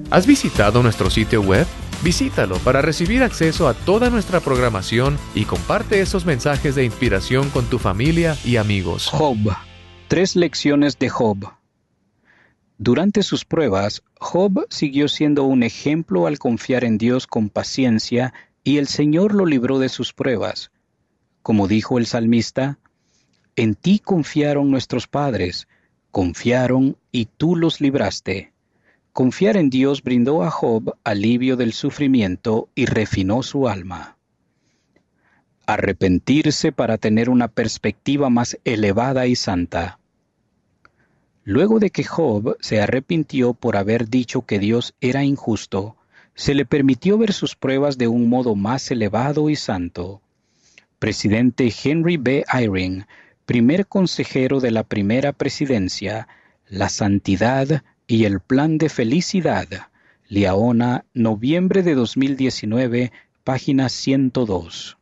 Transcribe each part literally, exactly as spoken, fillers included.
¿Has visitado nuestro sitio web? Visítalo para recibir acceso a toda nuestra programación y comparte esos mensajes de inspiración con tu familia y amigos. Job. Tres lecciones de Job. Durante sus pruebas, Job siguió siendo un ejemplo al confiar en Dios con paciencia y el Señor lo libró de sus pruebas. Como dijo el salmista, «En ti confiaron nuestros padres, confiaron y tú los libraste». Confiar en Dios brindó a Job alivio del sufrimiento y refinó su alma. Arrepentirse para tener una perspectiva más elevada y santa. Luego de que Job se arrepintió por haber dicho que Dios era injusto, se le permitió ver sus pruebas de un modo más elevado y santo. Presidente Henry B. Eyring, primer consejero de la primera presidencia, La Santidad y el Plan de Felicidad, Liaona, noviembre de dos mil diecinueve, página ciento dos.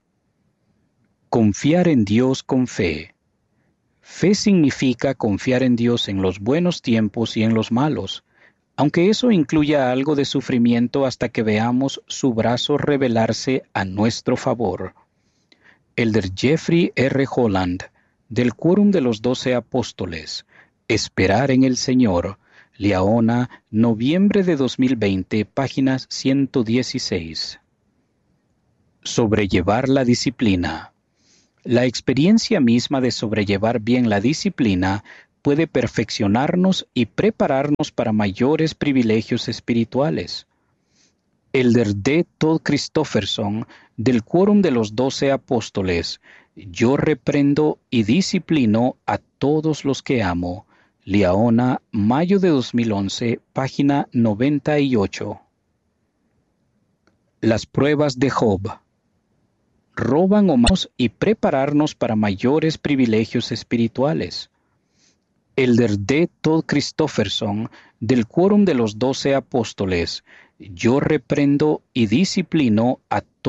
Confiar en Dios con fe. Fe significa confiar en Dios en los buenos tiempos y en los malos, aunque eso incluya algo de sufrimiento hasta que veamos su brazo revelarse a nuestro favor. Elder Jeffrey R. Holland, del Quórum de los Doce Apóstoles, Esperar en el Señor, Liaona, noviembre de dos mil veinte, páginas ciento dieciséis. Sobrellevar la disciplina. La experiencia misma de sobrellevar bien la disciplina puede perfeccionarnos y prepararnos para mayores privilegios espirituales. Elder D. Todd Christofferson, del Quórum de los Doce Apóstoles, Yo reprendo y disciplino a todos los que amo, Liaona, mayo de dos mil once, página noventa y ocho. Las pruebas de Job. Roban o más y prepararnos para mayores privilegios espirituales. Elder D. Todd Christofferson, del Quórum de los Doce Apóstoles, Yo reprendo y disciplino a